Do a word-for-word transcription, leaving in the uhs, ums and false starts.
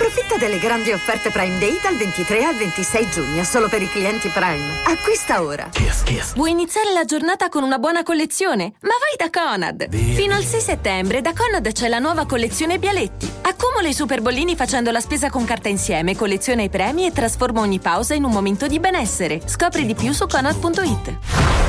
Approfitta delle grandi offerte Prime Day dal ventitré al ventisei giugno, solo per i clienti Prime. Acquista ora. Kiss, kiss. Vuoi iniziare la giornata con una buona collezione? Ma vai da Conad! Via. Fino al sei settembre da Conad c'è la nuova collezione Bialetti. Accumula i super bollini facendo la spesa con carta insieme, colleziona i premi e trasforma ogni pausa in un momento di benessere. Scopri di più su conad punto it.